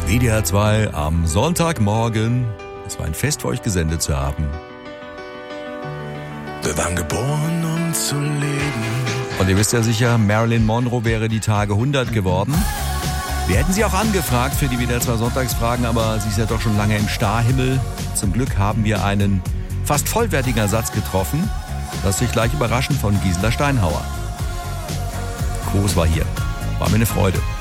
WDR 2 am Sonntagmorgen. Es war ein Fest für euch gesendet zu haben. Wir waren geboren, um zu leben. Und ihr wisst ja sicher, Marilyn Monroe wäre die Tage 100 geworden. Wir hätten sie auch angefragt für die WDR 2 Sonntagsfragen, aber sie ist ja doch schon lange im Starhimmel. Zum Glück haben wir einen fast vollwertigen Ersatz getroffen. Lasst euch gleich überraschen von Gisela Steinhauer. Groß war hier. War mir eine Freude.